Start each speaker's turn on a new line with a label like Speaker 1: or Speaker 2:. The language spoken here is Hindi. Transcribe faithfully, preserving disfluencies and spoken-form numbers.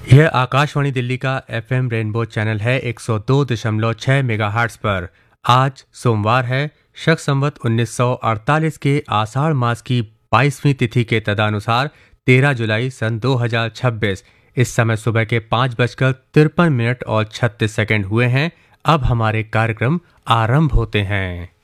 Speaker 1: यह आकाशवाणी दिल्ली का एफएम रेनबो चैनल है एक सौ दो दशमलव छह मेगाहर्ट्ज़ पर। आज सोमवार है, शक संवत उन्नीस सौ अड़तालीस के आषाढ़ मास की बाईसवीं तिथि के तदनुसार तेरह जुलाई सन दो हज़ार छब्बीस। इस समय सुबह के पाँच बजकर तिरपन मिनट और छत्तीस सेकंड हुए हैं। अब हमारे कार्यक्रम आरंभ होते हैं।